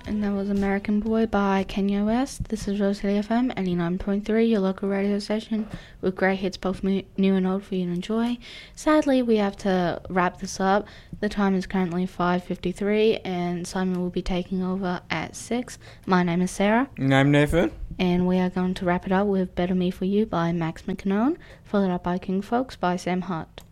And that was American Boy by Kanye West. This is Rosalie FM 89.3, your local radio station with great hits both new and old for you to enjoy. Sadly, we have to wrap this up. The time is currently 5:53 and Simon will be taking over at 6. My name is Sarah. And I'm Nathan. And we are going to wrap it up with Better Me For You by Max McKinnon, followed up by King Folks by Sam Hart.